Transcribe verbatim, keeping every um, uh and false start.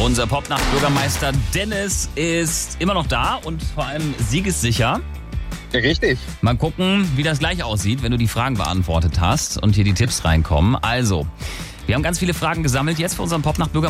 Unser Popnacht-Bürgermeister Dennis ist immer noch da und vor allem siegessicher. Richtig. Mal gucken, wie das gleich aussieht, wenn du die Fragen beantwortet hast und hier die Tipps reinkommen. Also, wir haben ganz viele Fragen gesammelt jetzt für unseren Popnacht-Bürgermeister.